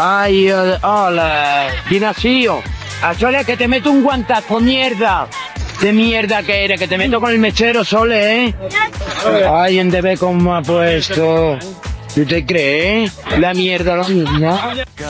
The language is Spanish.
Ay, hola. ¿Quién ha sido? A Sole, que te meto un guantazo, mierda. ¿Qué mierda que eres? Que te meto con el mechero, Sole, ¿eh? Ay, en DB cómo ha puesto. ¿Tú te crees? La mierda, la misma.